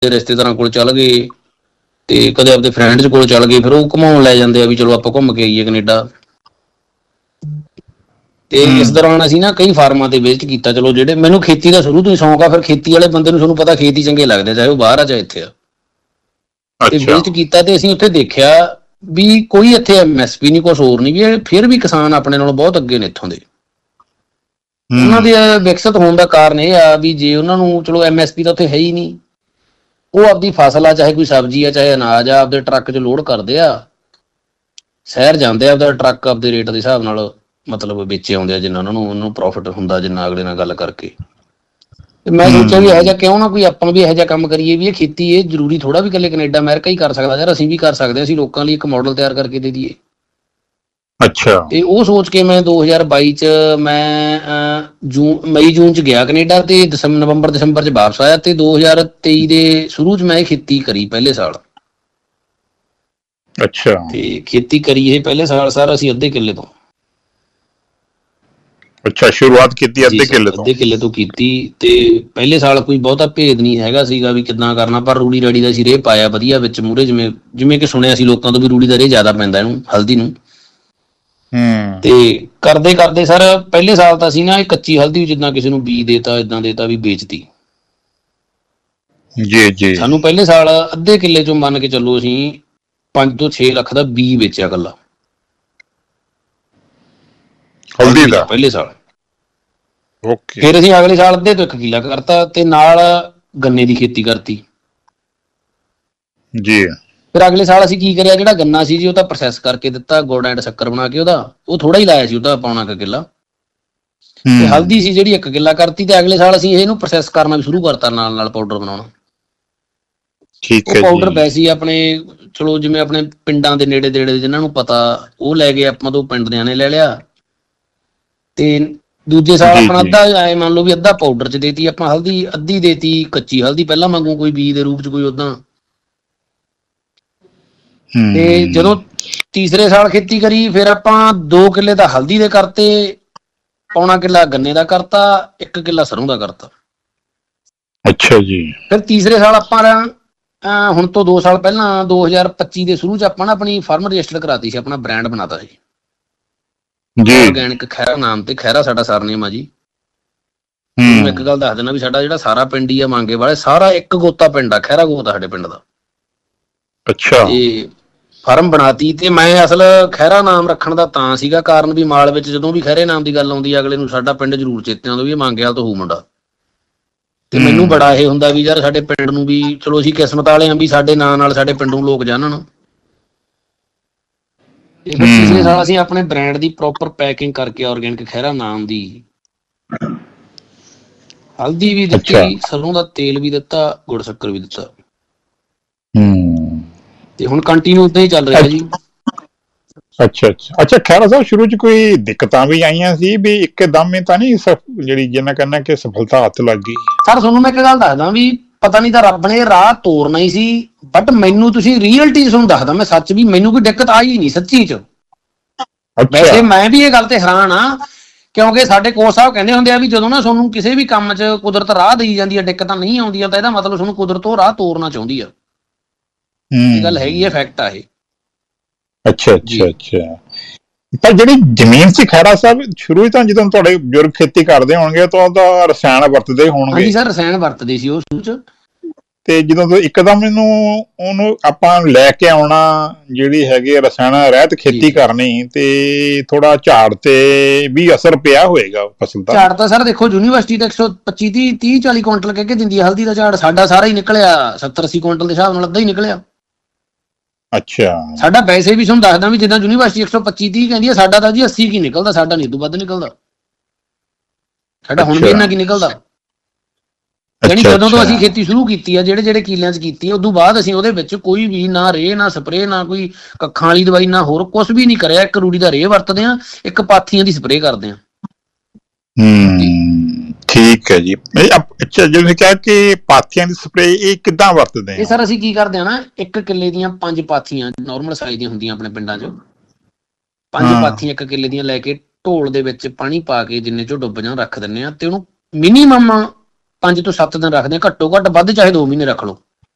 ਰਿਸ਼ਤੇਦਾਰਾਂ ਕੋਲ ਚੱਲ ਗਏ ਤੇ ਕਦੇ ਆਪਦੇ ਫਰੈਂਡਸ ਕੋਲ ਚੱਲ ਗਏ, ਫਿਰ ਉਹ ਘੁਮਾਉਣ ਲੈ ਜਾਂਦੇ ਆ ਵੀ ਚਲੋ ਆਪਾਂ ਘੁੰਮ ਕੇ ਆਈਏ ਕਨੇਡਾ। ਤੇ ਇਸ ਦੌਰਾਨ ਅਸੀਂ ਨਾ ਕਈ ਫਾਰਮਾਂ ਤੇ ਵਿਜ਼ਿਟ ਕੀਤਾ। ਚਲੋ ਜਿਹੜੇ ਮੈਨੂੰ ਖੇਤੀ ਦਾ ਸ਼ੁਰੂ ਤੋਂ ਹੀ ਸ਼ੌਂਕ ਆ, ਫਿਰ ਖੇਤੀ ਵਾਲੇ ਬੰਦੇ ਨੂੰ ਤੁਹਾਨੂੰ ਪਤਾ ਖੇਤ ਹੀ ਚੰਗੇ ਲੱਗਦੇ, ਚਾਹੇ ਉਹ ਬਾਹਰ ਆ ਚਾਹੇ ਇੱਥੇ ਆ। ਤੇ ਵਿਜ਼ਿਟ ਕੀਤਾ ਤੇ ਅਸੀਂ ਉੱਥੇ ਦੇਖਿਆ ਵੀ ਕੋਈ ਇੱਥੇ MSP ਨਹੀਂ, ਕੁਛ ਹੋਰ ਨਹੀਂ, ਵੀ ਫਿਰ ਵੀ ਕਿਸਾਨ ਆਪਣੇ ਨਾਲੋਂ ਬਹੁਤ ਅੱਗੇ ਨੇ ਇੱਥੋਂ ਦੇ। ਉਹਨਾਂ ਦੇ ਵਿਕਸਿਤ ਹੋਣ ਦਾ ਕਾਰਨ ਇਹ ਆ ਵੀ ਜੇ ਉਹਨਾਂ ਨੂੰ ਚਲੋ MSP ਤਾਂ ਉੱਥੇ ਹੈ ਹੀ ਨਹੀਂ, ਉਹ ਆਪਦੀ ਫਸਲ ਆ, ਚਾਹੇ ਕੋਈ ਸਬਜ਼ੀ ਆ ਚਾਹੇ ਅਨਾਜ ਆ, ਆਪਦੇ ਟਰੱਕ 'ਚ ਲੋਡ ਕਰਦੇ ਆ, ਸ਼ਹਿਰ ਜਾਂਦੇ ਆ, ਆਪਦਾ ਟਰੱਕ ਆਪਦੇ ਰੇਟ ਦੇ ਹਿਸਾਬ ਨਾਲ ਮਤਲਬ ਵੇਚੇ ਆਉਂਦੇ ਆ, ਜਿੰਨਾ ਉਹਨਾਂ ਨੂੰ ਉਹਨੂੰ ਪ੍ਰੋਫਿਟ ਹੁੰਦਾ, ਜਿੰਨਾ ਅਗਲੇ ਨਾਲ ਗੱਲ ਕਰਕੇ। ਤੇ ਮੈਂ ਸੋਚਿਆ ਵੀ ਇਹੋ ਜਿਹਾ ਕਿਉਂ ਨਾ ਕੋਈ ਆਪਾਂ ਵੀ ਇਹੋ ਜਿਹਾ ਕੰਮ ਕਰੀਏ ਵੀ ਇਹ ਖੇਤੀ ਇਹ ਜ਼ਰੂਰੀ ਥੋੜਾ ਵੀ ਇਕੱਲੇ ਕੈਨੇਡਾ ਅਮਰੀਕਾ ਹੀ ਕਰ ਸਕਦਾ ਯਾਰ, ਅਸੀਂ ਵੀ ਕਰ ਸਕਦੇ ਹਾਂ, ਅਸੀਂ ਲੋਕਾਂ ਲਈ ਇੱਕ ਮਾਡਲ ਤਿਆਰ ਕਰਕੇ ਦੇ ਦਈਏ। ਅੱਛਾ। ਤੇ ਉਹ ਸੋਚ ਕੇ ਮੈਂ 2022 'ਚ ਮੈਂ ਮਈ ਜੂਨ 'ਚ ਗਿਆ ਕਨੇਡਾ ਤੇ ਨਵੰਬਰ ਦਸੰਬਰ 'ਚ ਵਾਪਸ ਆਇਆ ਤੇ 2023 ਦੇ ਸ਼ੁਰੂ 'ਚ ਮੈਂ ਇਹ ਖੇਤੀ ਕਰੀ ਪਹਿਲੇ ਸਾਲ। ਅੱਛਾ। ਤੇ ਖੇਤੀ ਕਰੀ ਇਹ ਪਹਿਲੇ ਸਾਲ ਸਰ ਅਸੀਂ ਅੱਧੇ ਕਿੱਲੇ ਤੋਂ। ਅੱਛਾ, ਸ਼ੁਰੂਆਤ ਕੀਤੀ ਅੱਧੇ ਕਿੱਲੇ ਤੋਂ ਕੀਤੀ। ਤੇ ਪਹਿਲੇ ਸਾਲ ਕੋਈ ਬਹੁਤਾ ਭੇਦ ਨਹੀਂ ਹੈਗਾ ਸੀਗਾ ਵੀ ਕਿੱਦਾਂ ਕਰਨਾ, ਪਰ ਰੂੜੀ ਰਾੜੀ ਦਾ ਅਸੀਂ ਰੇਹ ਪਾਇਆ ਵਧੀਆ ਵਿੱਚ ਮੂਹਰੇ, ਜਿਵੇਂ ਕਿ ਸੁਣਿਆ ਸੀ ਲੋਕਾਂ ਤੋਂ ਵੀ ਰੂੜੀ ਦਾ ਰੇਹ ਜ਼ਿਆਦਾ ਪੈਂਦਾ ਇਹਨੂੰ, ਹਲਦੀ ਨੂੰ। ਤੇ ਕਰਦੇ ਕਰਦੇ ਸਰ ਪਹਿਲੇ ਸਾਲ ਤਾਂ ਅਸੀਂ ਨਾ ਇਹ ਕੱਚੀ ਹਲਦੀ ਜਿੱਦਾਂ ਕਿਸੇ ਨੂੰ ਬੀਜ ਦੇਤਾ, ਏਦਾਂ ਦੇਤਾ ਵੀ ਵੇਚਤੀ। ਜੀ। ਸਾਨੂੰ ਪਹਿਲੇ ਸਾਲ ਅੱਧੇ ਕਿੱਲੇ ਚੋਂ ਮੰਨ ਕੇ ਚੱਲੋ ਅਸੀਂ 5 ਤੋਂ 6 ਲੱਖ ਦਾ ਬੀਜ ਵੇਚਿਆ ਇਕੱਲਾ ਹਲਦੀ ਦਾ ਪਹਿਲੇ ਸਾਲ। ਓਕੇ। ਫਿਰ ਅਸੀਂ ਅਗਲੇ ਸਾਲ ਅੱਧੇ ਤੋਂ 1 ਕਿੱਲਾ ਕਰਤਾ ਤੇ ਨਾਲ ਗੰਨੇ ਦੀ ਖੇਤੀ ਕਰਤੀ ਜੀ। ਫਿਰ ਅਗਲੇ ਸਾਲ ਅਸੀਂ ਕੀ ਕਰਿਆ, ਜਿਹੜਾ ਗੰਨਾ ਸੀ ਜੀ ਉਹ ਤਾਂ ਪ੍ਰੋਸੈਸ ਕਰਕੇ ਦਿੱਤਾ, ਗੁੜ ਐਂਡ ਸ਼ੱਕਰ ਬਣਾ ਕੇ ਉਹ ਥੋੜਾ ਹੀ ਲਾਇਆ ਸੀ, ਉਹਦਾ ਪੌਣਾ 1 ਕਿੱਲਾ। ਤੇ ਹਲਦੀ ਸੀ ਜਿਹੜੀ 1 ਕਿੱਲਾ ਕਰਤੀ ਤੇ ਅਗਲੇ ਸਾਲ ਅਸੀਂ ਇਹਨੂੰ ਪ੍ਰੋਸੈਸ ਕਰਨਾ ਵੀ ਸ਼ੁਰੂ ਕਰਤਾ, ਨਾਲ ਨਾਲ ਪਾਊਡਰ ਬਣਾਉਣਾ। ਉਹ ਪਾਊਡਰ ਵੈਸੇ ਆਪਣੇ ਚਲੋ ਜਿਵੇਂ ਆਪਣੇ ਪਿੰਡਾਂ ਦੇ ਨੇੜੇ ਤੇੜੇ ਜਿਹਨਾਂ ਨੂੰ ਪਤਾ ਉਹ ਲੈ ਗਏ, ਆਪਾਂ ਤੋਂ ਪਿੰਡ ਦਿਆਂ ਨੇ ਲੈ ਲਿਆ। ਤੇ ਦੂਜੇ ਸਾਲ ਆਪਣਾ ਅੱਧਾ ਐ ਮੰਨ ਲਓ ਵੀ ਅੱਧਾ ਪਾਊਡਰ 'ਚ ਦੇਤੀ ਆਪਾਂ ਹਲਦੀ, ਅੱਧੀ ਦੇਤੀ ਕੱਚੀ ਹਲਦੀ ਪਹਿਲਾਂ ਵਾਂਗੂ ਕੋਈ ਬੀਜ ਦੇ ਰੂਪ 'ਚ ਕੋਈ ਓਦਾਂ। ਤੇ ਜਦੋਂ ਤੀਸਰੇ ਸਾਲ ਖੇਤੀ ਕਰੀ ਫਿਰ ਆਪਾਂ 2 ਕਿੱਲੇ ਤਾਂ ਹਲਦੀ ਦੇ ਕਰਤੇ, ਪੌਣਾ ਕਿੱਲਾ ਗੰਨੇ ਦਾ ਕਰਤਾ, 1 ਕਿੱਲਾ ਸਰੋਂ ਦਾ ਕਰਤਾ। ਅੱਛਾ ਜੀ। ਫਿਰ ਤੀਸਰੇ ਸਾਲ ਆਪਾਂ ਹੁਣ ਤੋਂ 2 ਸਾਲ ਪਹਿਲਾਂ 2025 ਦੇ ਸ਼ੁਰੂ 'ਚ ਆਪਾਂ ਨਾ ਆਪਣੀ ਫਰਮ ਰਜਿਸਟਰ ਕਰਾਤੀ ਸੀ, ਆਪਣਾ ਬ੍ਰਾਂਡ ਬਣਾਤਾ ਸੀ ਆਰਗੈਨਿਕ ਖਹਿਰਾ ਨਾਮ ਤੇ। ਖਹਿਰਾ ਸਾਡਾ ਸਰਨੇਮ ਆ ਜੀ। ਮੈਂ ਇੱਕ ਗੱਲ ਦੱਸ ਦਿੰਦਾ ਵੀ ਸਾਡਾ ਜਿਹੜਾ ਸਾਰਾ ਪਿੰਡ ਹੀ ਆ ਮੰਗੇ ਵਾਲੇ, ਸਾਰਾ ਇੱਕ ਗੋਤਾ ਪਿੰਡ ਆ, ਖਹਿਰਾ ਗੋਤਾ ਸਾਡੇ ਪਿੰਡ ਦਾ। ਅੱਛਾ। ਤੇ ਫਰਮ ਬਣਾਤੀ ਤੇ ਮੈਂ ਅਸਲ ਖਹਿਰਾ ਨਾਮ ਰੱਖਣ ਦਾ ਤਾਂ ਸੀਗਾ ਕਾਰਨ ਵੀ ਮਾਲ ਵਿੱਚ ਜਦੋਂ ਵੀ ਖਹਿਰੇ ਨਾਮ ਦੀ ਗੱਲ ਆਉਂਦੀ ਅਗਲੇ ਨੂੰ ਸਾਡਾ ਪਿੰਡ ਜ਼ਰੂਰ ਚੇਤੇ ਆਉਂਦਾ ਵੀ ਇਹ ਮੰਗਿਆਲ ਤੋਂ ਹੋਊ ਮੁੰਡਾ। ਤੇ ਮੈਨੂੰ ਬੜਾ ਇਹ ਹੁੰਦਾ ਵੀ ਯਾਰ ਸਾਡੇ ਪਿੰਡ ਨੂੰ ਵੀ ਚਲੋ ਅਸੀਂ ਕਿਸਮਤ ਵਾਲੇ ਹਾਂ ਵੀ ਸਾਡੇ ਨਾਂ ਨਾਲ ਸਾਡੇ ਪਿੰਡ ਨੂੰ ਲੋਕ ਜਾਣਨ। ਤੇ ਫਿਰ ਪਿਛਲੇ ਸਾਲ ਅਸੀਂ ਆਪਣੇ ਬ੍ਰਾਂਡ ਦੀ ਪ੍ਰੋਪਰ ਪੈਕਿੰਗ ਕਰਕੇ ਆਰਗੈਨਿਕ ਖਹਿਰਾ ਨਾਮ ਦੀ ਹਲਦੀ ਵੀ ਦਿੱਤੀ, ਸਰੋਂ ਦਾ ਤੇਲ ਵੀ ਦਿੱਤਾ, ਗੁੜ ਸ਼ੱਕਰ ਵੀ ਦਿੱਤਾ। ਤੇ ਹੁਣ ਕੰਟੀਨਿਊ ਉਦਾਂ ਹੀ ਚੱਲ ਰਿਹਾ ਜੀ। ਅੱਛਾ ਖਹਿਰਾ ਸਾਹਿਬ, ਸ਼ੁਰੂ 'ਚ ਕੋਈ ਦਿੱਕਤਾਂ ਵੀ ਆਈਆਂ ਸੀ ਵੀ ਇੱਕਦਮ ਹੀ ਤਾਂ ਨਹੀਂ ਜਿਹੜੀ ਜਿਹਨਾਂ ਕਹਿੰਦਾ ਕਿ ਸਫਲਤਾ ਹੱਥ ਲੱਗ ਗਈ? ਸਰ ਤੁਹਾਨੂੰ ਮੈਂ ਇੱਕ ਗੱਲ ਦੱਸਦਾ ਵੀ ਪਤਾ ਨਹੀਂ ਤਾਂ ਰੱਬ ਨੇ ਰਾਹ ਤੋਰਨਾ ਹੀ ਸੀ, ਬਟ ਮੈਨੂੰ ਤੁਸੀਂ ਰੀਅਲਟੀ ਤੁਹਾਨੂੰ ਦੱਸਦਾ ਮੈਂ ਸੱਚ ਵੀ ਮੈਨੂੰ ਕੋਈ ਦਿੱਕਤ ਆਈ ਨਹੀਂ ਸੱਚੀ 'ਚ। ਵੈਸੇ ਮੈਂ ਵੀ ਇਹ ਗੱਲ ਤੇ ਹੈਰਾਨ ਆ ਕਿਉਂਕਿ ਸਾਡੇ ਕੋਚ ਸਾਹਿਬ ਕਹਿੰਦੇ ਹੁੰਦੇ ਆ ਵੀ ਜਦੋਂ ਨਾ ਤੁਹਾਨੂੰ ਕਿਸੇ ਵੀ ਕੰਮ 'ਚ ਕੁਦਰਤ ਰਾਹ ਦੇਈ ਜਾਂਦੀ ਆ, ਦਿੱਕਤਾਂ ਨਹੀਂ ਆਉਂਦੀਆਂ ਤਾਂ ਇਹਦਾ ਮਤਲਬ ਤੁਹਾਨੂੰ ਕੁਦਰਤ ਉਹ ਰਾਹ ਤੋਰਨਾ ਚਾਹੁੰਦੀ ਆ। ਇਹ ਗੱਲ ਹੈਗੀ ਹੈ, ਫੈਕਟ ਆ ਇਹ। ਅੱਛਾ। ਪਰ ਜਿਹੜੀ ਜ਼ਮੀਨ ਸੀ ਖਹਿਰਾ ਸਾਹਿਬ, ਸ਼ੁਰੂ ਤਾਂ ਜਦੋਂ ਤੁਹਾਡੇ ਬਜ਼ੁਰਗ ਖੇਤੀ ਕਰਦੇ ਹੋਣਗੇ ਤਾਂ ਉਹਦਾ ਰਸਾਇਣ ਵਰਤਦੇ ਹੋਣਗੇ? ਹਾਂਜੀ ਸਰ, ਰਸਾਇਣ ਵਰਤਦੇ ਸੀ ਉਹ ਸ਼ੁਰੂ 'ਚ। ਤੇ ਜਦੋਂ ਇੱਕਦਮ ਉਹਨੂੰ ਆਪਾਂ ਲੈ ਕੇ ਆਉਣਾ, ਜਿਹੜੀ ਹੈਗੀ ਰਸਾਇਣ ਰਹਿਤ ਖੇਤੀ ਕਰਨੀ, ਤੇ ਥੋੜਾ ਝਾੜ ਤੇ ਵੀ ਅਸਰ ਪਿਆ ਹੋਏਗਾ ਫਸਲ ਦਾ? ਝਾੜ ਤਾਂ ਸਰ ਦੇਖੋ ਯੂਨੀਵਰਸਿਟੀ ਤਾਂ 125 30 40 ਕੁਇੰਟਲ ਕਹਿ ਕੇ ਦਿੰਦੀ ਹੈ ਹਲਦੀ ਦਾ ਝਾੜ, ਸਾਡਾ ਸਾਰਾ ਹੀ ਨਿਕਲਿਆ 70 80 ਕੁਇੰਟਲ ਦੇ ਹਿਸਾਬ ਨਾਲ ਅੱਧਾ ਹੀ ਨਿਕਲਿਆ। ਅੱਛਾ। ਸਾਡਾ ਵੈਸੇ ਵੀ ਤੁਹਾਨੂੰ ਦੱਸਦਾ ਵੀ ਜਿੱਦਾਂ ਯੂਨੀਵਰਸਿਟੀ 125 30 ਕਹਿੰਦੀ ਹੈ, ਸਾਡਾ ਤਾਂ ਜੀ 80 ਕੀ ਨਿਕਲਦਾ, ਸਾਡਾ ਨਹੀਂ ਇਦੋਂ ਵੱਧ ਨਿਕਲਦਾ, ਸਾਡਾ ਹੁਣ ਵੀ ਇੰਨਾ ਕੀ ਨਿਕਲਦਾ। ਯਾਨੀ ਜਦੋਂ ਤੋਂ ਅਸੀਂ ਖੇਤੀ ਸ਼ੁਰੂ ਕੀਤੀ ਆ, ਜਿਹੜੇ ਕਿੱਲਿਆਂ 'ਚ ਕੀਤੀ ਆ, ਉਦੋਂ ਬਾਅਦ ਅਸੀਂ ਉਹਦੇ ਵਿੱਚ ਕੋਈ ਵੀ ਨਾ ਰੇਹ ਨਾ ਸਪਰੇਅ ਨਾ ਕੋਈ ਕੱਖਾਂ ਵਾਲੀ ਦਵਾਈ ਨਾ ਹੋਰ ਕੁਛ ਵੀ ਨਹੀਂ ਕਰਿਆ। ਇੱਕ ਰੂੜੀ ਦਾ ਰੇਹ ਵਰਤਦੇ ਆ, ਇੱਕ ਪਾਥੀਆਂ ਦੀ ਸਪਰੇਅ ਕਰਦੇ ਆ। ਠੀਕ ਹੈ ਜੀ। ਅੱਛਾ, ਜਿਵੇਂ ਕਿਹਾ ਕਿ ਪਾਥੀਆਂ ਦੀ ਸਪਰੇਅ ਇਹ ਕਿੱਦਾਂ ਵਰਤਦੇ ਆ? ਇਹ ਸਰ ਅਸੀਂ ਕੀ ਕਰਦੇ ਆ ਨਾ, 1 ਕਿੱਲੇ ਦੀਆਂ 5 ਪਾਥੀਆਂ ਨਾਰਮਲ ਸਾਈਜ਼ ਦੀਆਂ ਹੁੰਦੀਆਂ ਆਪਣੇ ਪਿੰਡਾਂ 'ਚ, 5 ਪਾਥੀਆਂ 1 ਕਿੱਲੇ ਦੀਆਂ ਲੈ ਕੇ ਢੋਲ ਦੇ ਵਿੱਚ ਪਾਣੀ ਪਾ ਕੇ ਜਿੰਨੇ 'ਚੋਂ ਡੁੱਬ ਜਾਣ ਰੱਖ ਦਿੰਦੇ ਆ ਤੇ ਉਹਨੂੰ ਮਿਨੀਮਮ 5 ਤੋਂ 7 ਦਿਨ ਰੱਖਦੇ ਆ, ਘੱਟੋ ਘੱਟ ਵੱਧ ਚਾਹੇ 2 ਮਹੀਨੇ ਰੱਖ ਲਓ।